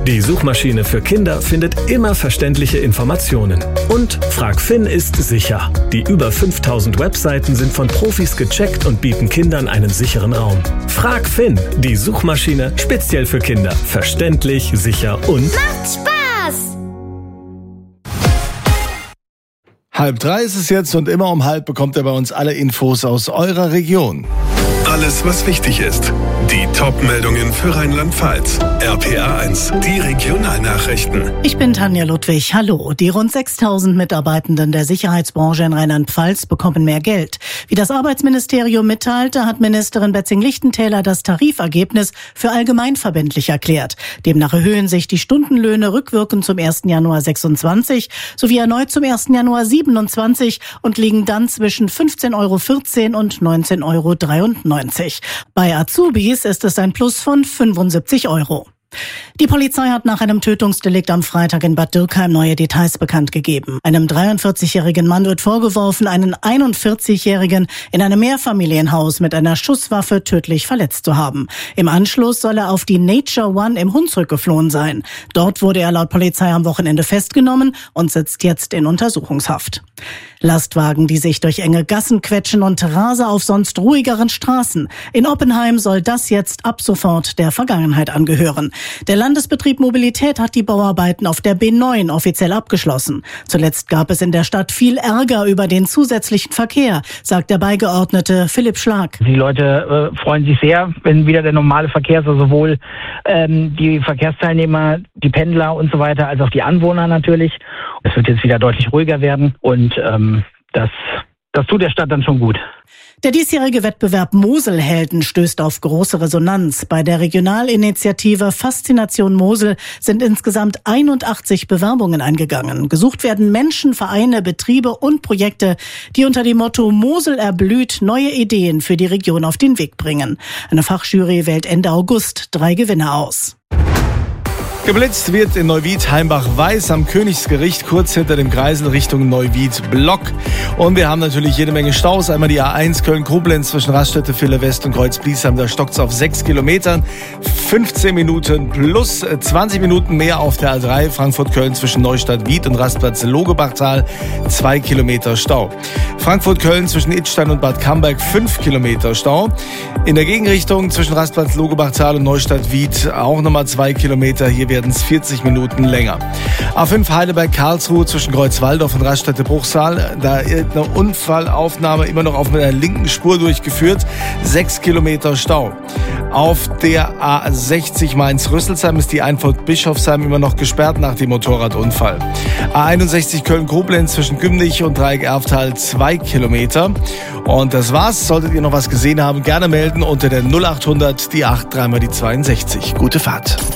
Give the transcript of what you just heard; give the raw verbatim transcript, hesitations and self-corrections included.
Die Suchmaschine für Kinder findet immer verständliche Informationen. Und Fragfin ist sicher. Die über fünftausend Webseiten sind von Profis gecheckt und bieten Kindern einen sicheren Raum. Fragfin, die Suchmaschine speziell für Kinder. Verständlich, sicher und macht Spaß! Halb drei ist es jetzt und immer um halb bekommt ihr bei uns alle Infos aus eurer Region. Alles, was wichtig ist. Die Top-Meldungen für Rheinland-Pfalz. R P R eins, die Regionalnachrichten. Ich bin Tanja Ludwig. Hallo. Die rund sechstausend Mitarbeitenden der Sicherheitsbranche in Rheinland-Pfalz bekommen mehr Geld. Wie das Arbeitsministerium mitteilte, hat Ministerin Betzing-Lichtentäler das Tarifergebnis für allgemeinverbindlich erklärt. Demnach erhöhen sich die Stundenlöhne rückwirkend zum ersten Januar sechsundzwanzig sowie erneut zum ersten Januar siebenundzwanzig und liegen dann zwischen fünfzehn Euro vierzehn und neunzehn Euro dreiundneunzig. Bei Azubis ist es ein Plus von fünfundsiebzig Euro. Die Polizei hat nach einem Tötungsdelikt am Freitag in Bad Dürkheim neue Details bekannt gegeben. Einem dreiundvierzigjährigen Mann wird vorgeworfen, einen einundvierzigjährigen in einem Mehrfamilienhaus mit einer Schusswaffe tödlich verletzt zu haben. Im Anschluss soll er auf die Nature One im Hunsrück geflohen sein. Dort wurde er laut Polizei am Wochenende festgenommen und sitzt jetzt in Untersuchungshaft. Lastwagen, die sich durch enge Gassen quetschen und Raser auf sonst ruhigeren Straßen. In Oppenheim soll das jetzt ab sofort der Vergangenheit angehören. Der Landesbetrieb Mobilität hat die Bauarbeiten auf der B neun offiziell abgeschlossen. Zuletzt gab es in der Stadt viel Ärger über den zusätzlichen Verkehr, sagt der Beigeordnete Philipp Schlag. Die Leute äh, freuen sich sehr, wenn wieder der normale Verkehr, also sowohl ähm, die Verkehrsteilnehmer, die Pendler und so weiter, als auch die Anwohner natürlich. Es wird jetzt wieder deutlich ruhiger werden und ähm, das, das tut der Stadt dann schon gut. Der diesjährige Wettbewerb Moselhelden stößt auf große Resonanz. Bei der Regionalinitiative Faszination Mosel sind insgesamt einundachtzig Bewerbungen eingegangen. Gesucht werden Menschen, Vereine, Betriebe und Projekte, die unter dem Motto Mosel erblüht neue Ideen für die Region auf den Weg bringen. Eine Fachjury wählt Ende August drei Gewinner aus. Geblitzt wird in Neuwied-Heimbach-Weiß am Königsgericht, kurz hinter dem Kreisel Richtung Neuwied-Block. Und wir haben natürlich jede Menge Staus. Einmal die A eins Köln-Koblenz zwischen Raststätte, Villa West und Kreuz-Bliesheim. Da stockt es auf sechs Kilometern. fünfzehn Minuten plus zwanzig Minuten mehr auf der A drei Frankfurt-Köln zwischen Neustadt-Wied und Rastplatz Logebachtal. zwei Kilometer Stau. Frankfurt-Köln zwischen Idstein und Bad Camberg. fünf Kilometer Stau. In der Gegenrichtung zwischen Rastplatz Logebachtal und Neustadt-Wied auch nochmal zwei Kilometer. Hier werden es vierzig Minuten länger. A fünf Heidelberg-Karlsruhe zwischen Kreuzwaldorf und Raststätte Bruchsal. Da ist eine Unfallaufnahme immer noch auf mit einer linken Spur durchgeführt. Sechs Kilometer Stau. Auf der A sechzig Mainz-Rüsselsheim ist die Einfahrt Bischofsheim immer noch gesperrt nach dem Motorradunfall. A einundsechzig Köln-Koblenz zwischen Gümnich und Dreieck-Erftal zwei Kilometer. Und das war's. Solltet ihr noch was gesehen haben, gerne melden unter der null achthundert, die acht, dreimal die zweiundsechzig. Gute Fahrt.